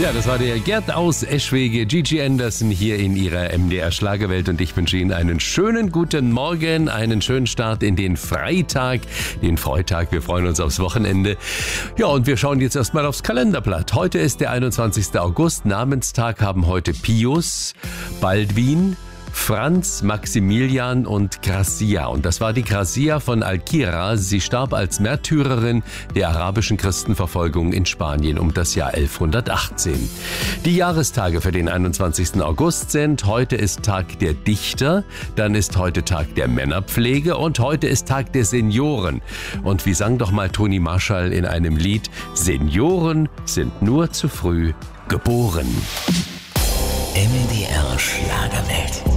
Ja, das war der Gerd aus Eschwege, Gigi Anderson hier in ihrer MDR Schlagerwelt und ich wünsche Ihnen einen schönen guten Morgen, einen schönen Start in den Freitag, den Freitag. Wir freuen uns aufs Wochenende. Ja, und wir schauen jetzt erstmal aufs Kalenderblatt. Heute ist der 21. August. Namenstag haben heute Pius, Baldwin, Franz, Maximilian und Gracia. Und das war die Gracia von Alquira. Sie starb als Märtyrerin der arabischen Christenverfolgung in Spanien um das Jahr 1118. Die Jahrestage für den 21. August sind: heute ist Tag der Dichter, dann ist heute Tag der Männerpflege und heute ist Tag der Senioren. Und wie sang doch mal Toni Marshall in einem Lied: Senioren sind nur zu früh geboren. MDR Schlagerwelt.